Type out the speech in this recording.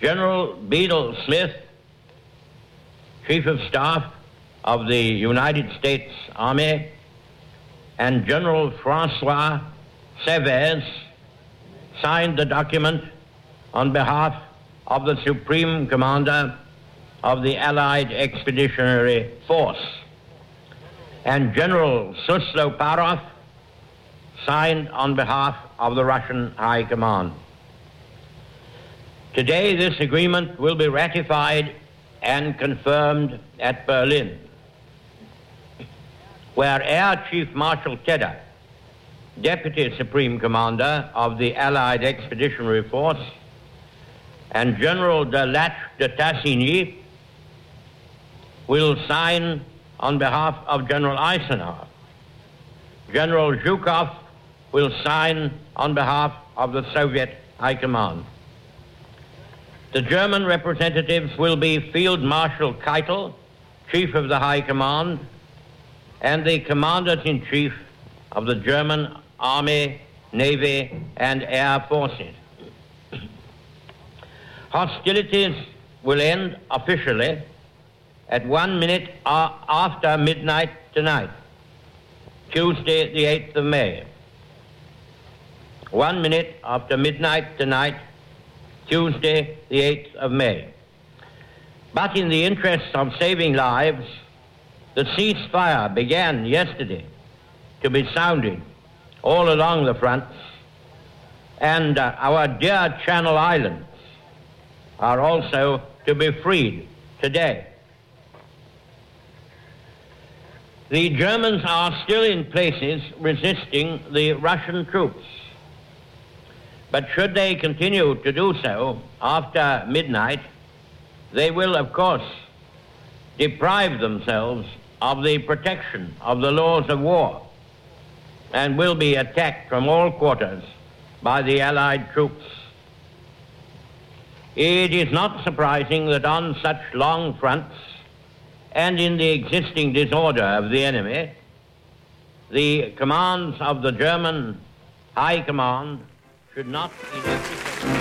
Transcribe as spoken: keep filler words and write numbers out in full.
General Bedell Smith, Chief of Staff of the United States Army, and General Francois Chavez signed the document on behalf of the Supreme Commander of the Allied Expeditionary Force, and General Susloparov signed on behalf of the Russian High Command. Today, this agreement will be ratified and confirmed at Berlin, where Air Chief Marshal Tedder, Deputy Supreme Commander of the Allied Expeditionary Force, and General de Lattre de Tassigny will sign on behalf of General Eisenhower. General Zhukov will sign on behalf of the Soviet High Command. The German representatives will be Field Marshal Keitel, Chief of the High Command, and the Commanders-in-Chief of the German Army, Navy, and Air Forces. Hostilities will end officially at one minute after midnight tonight, Tuesday, the eighth of May. One minute after midnight tonight, Tuesday, the eighth of May. But in the interest of saving lives, the ceasefire began yesterday to be sounded all along the fronts, and uh, our dear Channel Islands are also to be freed today. The Germans are still in places resisting the Russian troops. But should they continue to do so after midnight, they will, of course, deprive themselves of the protection of the laws of war and will be attacked from all quarters by the Allied troops. It is not surprising that on such long fronts and in the existing disorder of the enemy, the commands of the German High Command should not inevitably